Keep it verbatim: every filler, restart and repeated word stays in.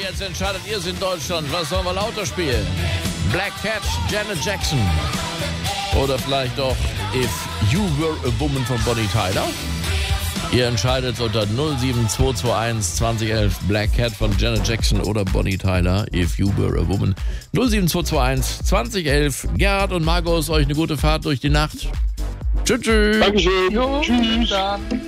jetzt entscheidet ihr es in Deutschland. Was sollen wir lauter spielen? Black Cat, Janet Jackson. Oder vielleicht doch If You Were a Woman von Bonnie Tyler. Ihr entscheidet unter null sieben zwei zwei eins zwanzig elf Black Cat von Janet Jackson oder Bonnie Tyler, If You Were a Woman. null sieben zwei zwei eins zwanzig elf. Gerhard und Markus, euch eine gute Fahrt durch die Nacht. Tschüss. Tschüss. Dankeschön. Jo, Tschüss. dann.